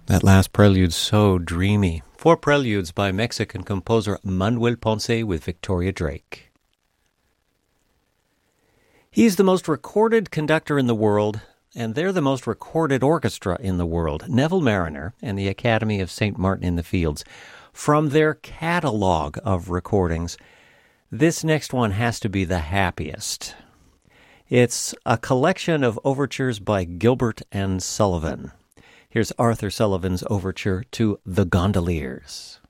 That last prelude's so dreamy. 4 preludes by Mexican composer Manuel Ponce with Victoria Drake. He's the most recorded conductor in the world, and they're the most recorded orchestra in the world, Neville Marriner and the Academy of St. Martin-in-the-Fields. From their catalog of recordings, this next one has to be the happiest. It's a collection of overtures by Gilbert and Sullivan. Here's Arthur Sullivan's overture to The Gondoliers.